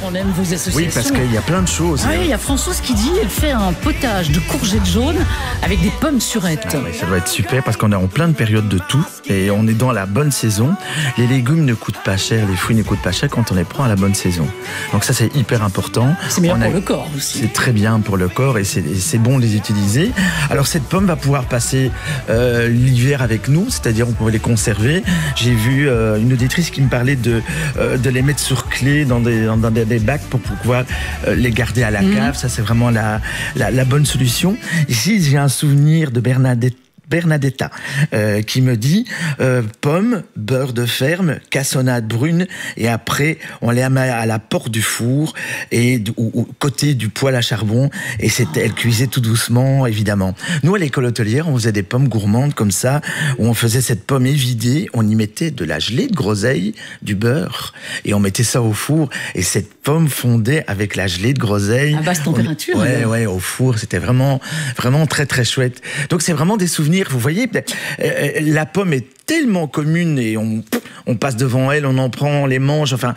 on aime vos associations. Oui, parce qu'il y a plein de choses. Ah oui, il y a Françoise qui dit elle fait un potage de courgettes jaunes avec des pommes surettes. Ah oui, ça doit être super parce qu'on est en pleine période de tout et on est dans la bonne saison. Les légumes ne coûtent pas cher, les fruits ne coûtent pas cher quand on les prend à la bonne saison. Donc ça, c'est hyper important. C'est bien pour le corps aussi. C'est très bien pour le corps et c'est bon de les utiliser. Alors cette pomme va pouvoir passer l'hiver avec nous, c'est-à-dire on pourrait les conserver. J'ai vu une auditrice qui me parlait de les mettre sur clé dans des bacs pour pouvoir les garder à la cave. Ça, c'est vraiment la bonne solution. Ici, j'ai un souvenir de Bernadetta qui me dit pommes, beurre de ferme, cassonade brune et après on les met à la porte du four et ou côté du poêle à charbon et elle cuisait tout doucement évidemment. Nous à l'école hôtelière on faisait des pommes gourmandes comme ça où on faisait cette pomme évidée, on y mettait de la gelée de groseille, du beurre et on mettait ça au four et cette pomme fondait avec la gelée de groseille à basse température. Ouais, au four, c'était vraiment très très chouette. Donc c'est vraiment des souvenirs. Vous voyez, la pomme est tellement commune et on passe devant elle, on en prend, on les mange. Enfin,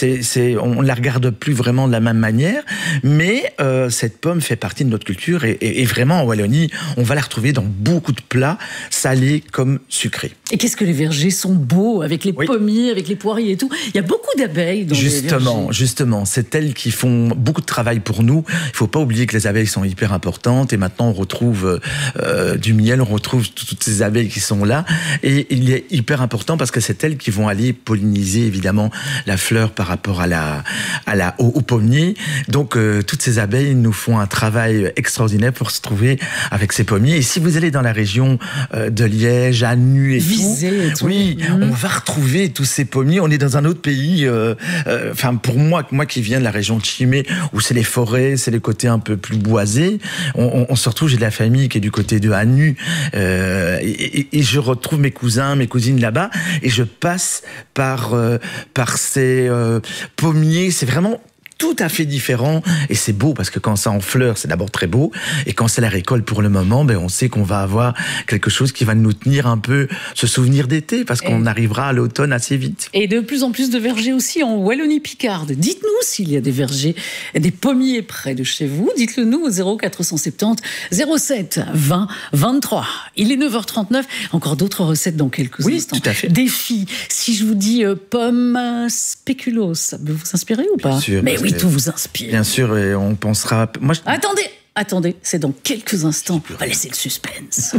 on la regarde plus vraiment de la même manière. Mais cette pomme fait partie de notre culture et vraiment en Wallonie, on va la retrouver dans beaucoup de plats, salés comme sucrés. Et qu'est-ce que les vergers sont beaux avec les pommiers, avec les poiriers et tout. Il y a beaucoup d'abeilles dans les vergers. Justement, c'est elles qui font beaucoup de travail pour nous. Il faut pas oublier que les abeilles sont hyper importantes et maintenant on retrouve du miel, on retrouve toutes ces abeilles qui sont là et il est hyper important parce que c'est elles qui vont aller polliniser évidemment la fleur par rapport au pommier. Donc toutes ces abeilles nous font un travail extraordinaire pour se trouver avec ces pommiers. Et si vous allez dans la région de Liège, à Nu et tout, on va retrouver tous ces pommiers. On est dans un autre pays. Enfin pour moi qui viens de la région de Chimay où c'est les forêts, c'est les côtés un peu plus boisés. On se retrouve, j'ai de la famille qui est du côté de Anu et je retrouve mes cousins, mes cousines là-bas et je passe par ces pommiers. C'est vraiment tout à fait différent et c'est beau parce que quand ça en fleur c'est d'abord très beau et quand c'est la récolte pour le moment on sait qu'on va avoir quelque chose qui va nous tenir un peu ce souvenir d'été parce qu'on arrivera à l'automne assez vite. Et de plus en plus de vergers aussi en Wallonie-Picarde. Dites-nous s'il y a des vergers, des pommiers près de chez vous. Dites-le nous au 0470 07 20 23. Il est 9h39. Encore d'autres recettes dans quelques instants. Tout à fait. Défi. Si je vous dis pommes spéculoos, ça peut vous inspirer ou pas? Bien sûr. Mais oui, tout vous inspire. Bien sûr, et on pensera... Attendez, c'est dans quelques instants. On va laisser le suspense.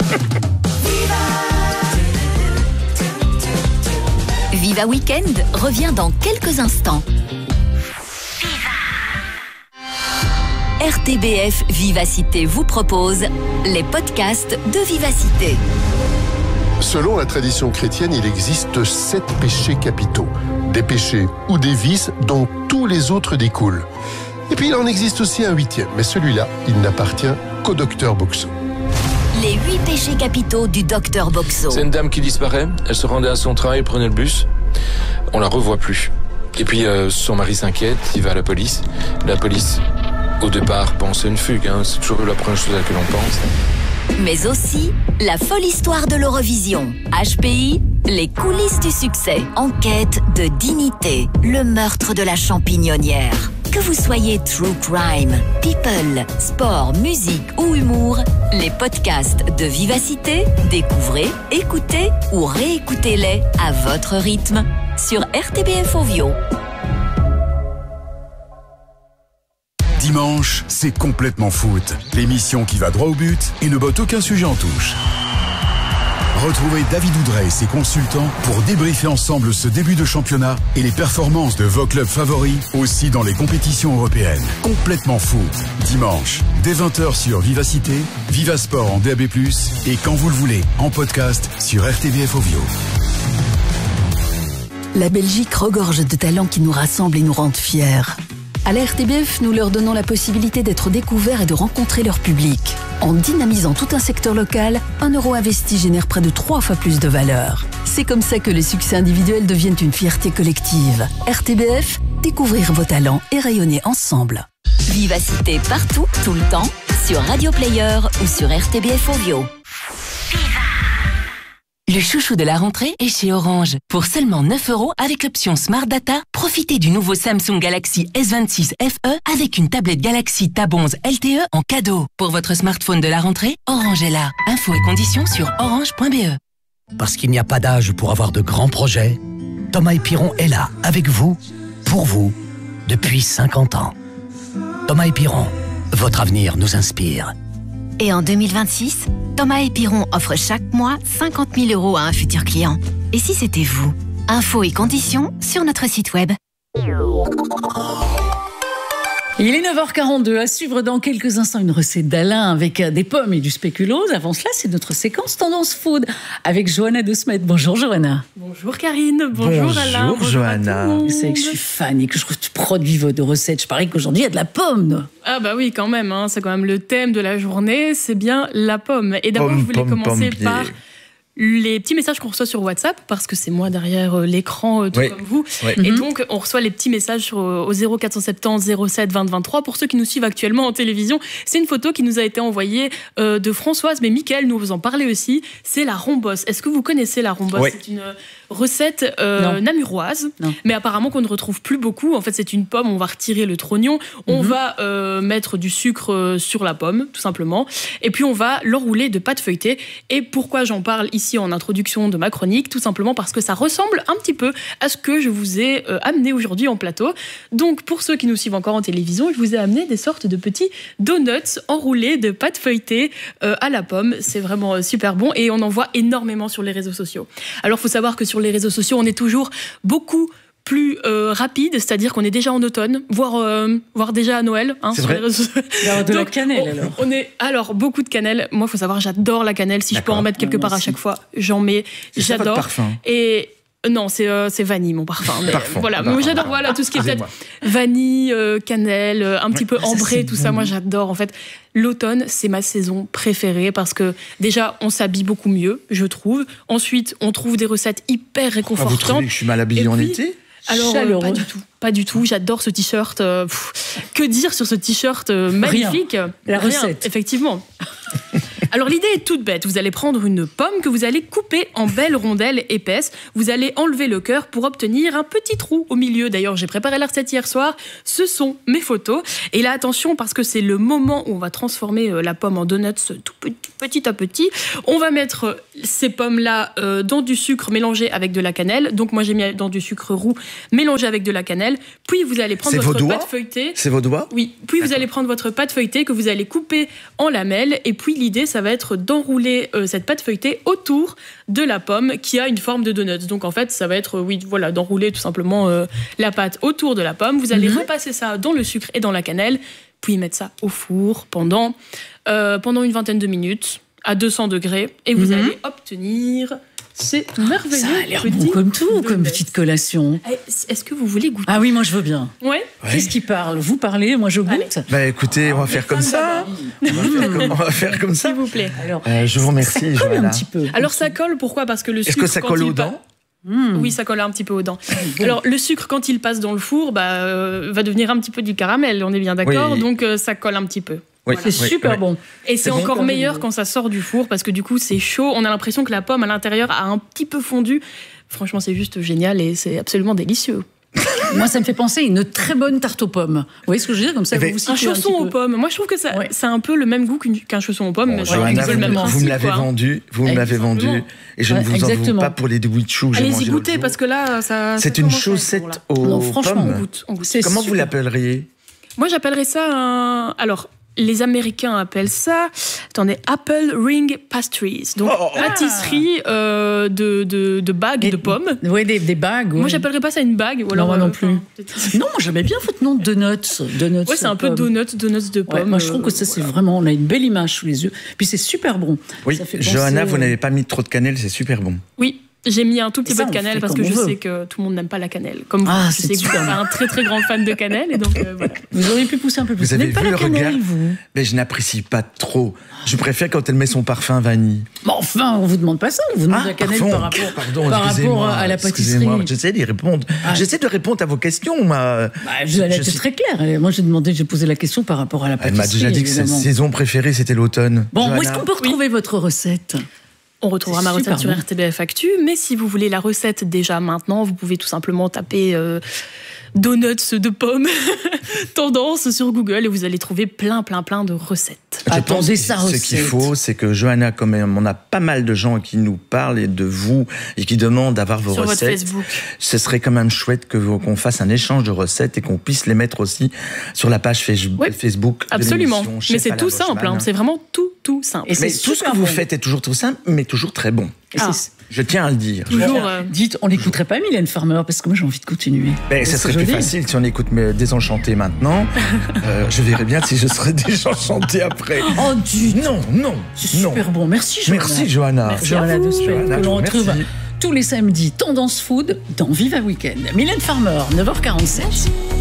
Viva Weekend revient dans quelques instants. RTBF Vivacité vous propose les podcasts de Vivacité. Selon la tradition chrétienne, il existe 7 péchés capitaux. Des péchés ou des vices dont tous les autres découlent. Et puis il en existe aussi un 8e, mais celui-là, il n'appartient qu'au docteur Boxo. Les 8 péchés capitaux du docteur Boxo. C'est une dame qui disparaît, elle se rendait à son travail, prenait le bus, on la revoit plus. Et puis son mari s'inquiète, il va à la police. La police, au départ, pense à une fugue, c'est toujours la première chose à laquelle on pense. Mais aussi la folle histoire de l'Eurovision. HPI, les coulisses du succès. Enquête de dignité, le meurtre de la champignonnière. Que vous soyez true crime, people, sport, musique ou humour, les podcasts de Vivacité, découvrez, écoutez ou réécoutez-les à votre rythme sur RTBF Ovio. Dimanche, c'est complètement foot. L'émission qui va droit au but et ne botte aucun sujet en touche. Retrouvez David Oudret et ses consultants pour débriefer ensemble ce début de championnat et les performances de vos clubs favoris aussi dans les compétitions européennes. Complètement foot. Dimanche, dès 20h sur Vivacité, Vivasport en DAB+, et quand vous le voulez, en podcast sur RTBF Ovio. La Belgique regorge de talents qui nous rassemblent et nous rendent fiers. À la RTBF, nous leur donnons la possibilité d'être découverts et de rencontrer leur public. En dynamisant tout un secteur local, 1 euro investi génère près de 3 fois plus de valeur. C'est comme ça que les succès individuels deviennent une fierté collective. RTBF, découvrir vos talents et rayonner ensemble. Vivacité partout, tout le temps, sur Radio Player ou sur RTBF Ovio. Le chouchou de la rentrée est chez Orange. Pour seulement 9 € avec l'option Smart Data, profitez du nouveau Samsung Galaxy S26 FE avec une tablette Galaxy Tab 11 LTE en cadeau. Pour votre smartphone de la rentrée, Orange est là. Infos et conditions sur orange.be. Parce qu'il n'y a pas d'âge pour avoir de grands projets, Thomas & Piron est là, avec vous, pour vous, depuis 50 ans. Thomas & Piron, votre avenir nous inspire. Et en 2026, Thomas & Piron offre chaque mois 50 000 € à un futur client. Et si c'était vous? Infos et conditions sur notre site web. Il est 9h42, à suivre dans quelques instants une recette d'Alain avec des pommes et du spéculoos. Avant cela, c'est notre séquence Tendance Food avec Johanna De Smet. Bonjour Johanna. Bonjour Karine, bonjour Alain. Bonjour Johanna. Vous savez que je suis fan et que je produis vos recettes. Je parie qu'aujourd'hui, il y a de la pomme. Ah bah oui, quand même, c'est quand même le thème de la journée, c'est bien la pomme. Et d'abord, je voulais commencer par les petits messages qu'on reçoit sur WhatsApp, parce que c'est moi derrière l'écran, tout comme vous. Et donc, on reçoit les petits messages au 0470 07 20 23. Pour ceux qui nous suivent actuellement en télévision, c'est une photo qui nous a été envoyée de Françoise, mais Mickaël nous vous en parlait aussi. C'est la rombosse. Est-ce que vous connaissez la rombosse? C'est une recette namuroise, mais apparemment qu'on ne retrouve plus beaucoup. En fait, c'est une pomme, on va retirer le trognon, on va mettre du sucre sur la pomme, tout simplement, et puis on va l'enrouler de pâte feuilletée. Et pourquoi j'en parle ici en introduction de ma chronique? Tout simplement parce que ça ressemble un petit peu à ce que je vous ai amené aujourd'hui en plateau. Donc, pour ceux qui nous suivent encore en télévision, je vous ai amené des sortes de petits donuts enroulés de pâte feuilletée à la pomme. C'est vraiment super bon et on en voit énormément sur les réseaux sociaux. Alors, il faut savoir que sur les réseaux sociaux, on est toujours beaucoup plus rapide, c'est-à-dire qu'on est déjà en automne, voire déjà à Noël. C'est vrai. De la cannelle, alors beaucoup de cannelle. Moi, il faut savoir, j'adore la cannelle. Si je peux en mettre quelque part à chaque fois, j'en mets. J'adore. C'est votre parfum. Et non, c'est vanille, mon parfum. Voilà, moi j'adore tout ce qui est peut-être vanille, cannelle, un petit peu ambré, tout ça. Moi, j'adore. En fait, l'automne, c'est ma saison préférée parce que déjà, on s'habille beaucoup mieux, je trouve. Ensuite, on trouve des recettes hyper réconfortantes. Vous trouvez que je suis mal habillée en été? Alors, pas du tout. J'adore ce t-shirt. Que dire sur ce t-shirt magnifique? La recette. Effectivement. Alors l'idée est toute bête, vous allez prendre une pomme que vous allez couper en belles rondelles épaisses, vous allez enlever le cœur pour obtenir un petit trou au milieu. D'ailleurs, j'ai préparé la recette hier soir, ce sont mes photos. Et là, attention, parce que c'est le moment où on va transformer la pomme en donuts tout petit à petit. On va mettre ces pommes-là dans du sucre mélangé avec de la cannelle. Donc moi, j'ai mis dans du sucre roux mélangé avec de la cannelle. Puis vous allez prendre votre pâte feuilletée. C'est vos doigts? Oui. Puis vous allez prendre votre pâte feuilletée que vous allez couper en lamelles. Et puis l'idée, ça va être d'enrouler cette pâte feuilletée autour de la pomme qui a une forme de donut. Donc en fait, ça va être d'enrouler tout simplement la pâte autour de la pomme. Vous allez repasser ça dans le sucre et dans la cannelle, puis mettre ça au four pendant une vingtaine de minutes à 200 degrés et vous allez obtenir ces merveilleux. Ça a l'air bon comme tout, comme petite collation. Est-ce que vous voulez goûter? Ah oui, moi je veux bien. Ouais. Qu'est-ce qui parle? Vous parlez, moi je goûte. Bah écoutez, on va faire comme ça. On va faire comme ça. S'il vous plaît. Alors, je vous remercie, ça colle Johanna. un petit peu. Alors ça colle, pourquoi? Parce que le sucre. Est-ce que ça colle aux dents? Oui, ça colle un petit peu aux dents. Alors, le sucre, quand il passe dans le four, va devenir un petit peu du caramel, on est bien d'accord, donc ça colle un petit peu. Oui, voilà. C'est super bon. Et c'est encore meilleur quand ça sort du four, parce que du coup, c'est chaud, on a l'impression que la pomme à l'intérieur a un petit peu fondu. Franchement, c'est juste génial et c'est absolument délicieux. Moi, ça me fait penser à une très bonne tarte aux pommes. Vous voyez ce que je veux dire? Comme ça, vous un chausson aux pommes. Moi, je trouve que ça a un peu le même goût qu'un chausson aux pommes. Bon, Johanna, vous me l'avez vendu. Vous me l'avez vendu. Et je ne vous en veux pas pour les débouilles de choux que j'ai mangé. Allez-y goûter, parce que là, ça. C'est une chaussette aux pommes. Franchement, on goûte. Comment vous l'appelleriez? Moi, j'appellerais ça alors, les Américains appellent ça, Apple Ring Pastries. Donc, pâtisserie de bagues de pommes. Oui, des bagues. Moi, j'appellerais pas ça une bague. Ou alors, non, moi non plus. Non, j'aimais bien votre nom de donuts. Ouais, c'est un peu donuts de pommes. Ouais, moi, je trouve que ça, c'est vraiment, on a une belle image sous les yeux. Puis c'est super bon. Oui, Johanna, vous n'avez pas mis trop de cannelle, c'est super bon. Oui. J'ai mis un tout petit peu de cannelle parce que je sais que tout le monde n'aime pas la cannelle. Comme vous, je sais que vous êtes un très très grand fan de cannelle et donc voilà. Vous auriez pu pousser un peu plus. Vous avez vu le regard? Mais je n'apprécie pas trop. Je préfère quand elle met son parfum vanille. Mais enfin, on vous demande pas ça. On vous demande la cannelle par rapport à la pâtisserie. J'essaie d'y répondre. J'essaie de répondre à vos questions. Elle a été très claire. Moi, j'ai posé la question par rapport à la pâtisserie. Elle m'a déjà dit que sa saison préférée c'était l'automne. Bon, où est-ce qu'on peut retrouver votre recette? On retrouvera ma recette sur RTBF Actu. Mais si vous voulez la recette déjà maintenant, vous pouvez tout simplement taper donuts de pommes tendance sur Google et vous allez trouver plein de recettes. Attendez ça recette. Ce qu'il faut, c'est que Johanna, comme on a pas mal de gens qui nous parlent et de vous et qui demandent d'avoir vos recettes. Sur votre Facebook. Ce serait quand même chouette qu'on fasse un échange de recettes et qu'on puisse les mettre aussi sur la page Facebook. Absolument. Mais c'est tout simple. C'est vraiment tout simple. Mais tout ce que vous faites est toujours tout simple, mais toujours très bon. Je tiens à le dire. Dites, on n'écouterait pas Mylène Farmer parce que moi j'ai envie de continuer. Ça serait plus facile si on écoute Désenchanté maintenant. Je verrais bien si je serais désenchanté après. Oh, dites. Non. C'est super bon. Merci Johanna. Merci Johanna. Merci Johanna de Spey, que l'on retrouve tous les samedis Tendance Food dans Viva Weekend. Mylène Farmer, 9h47.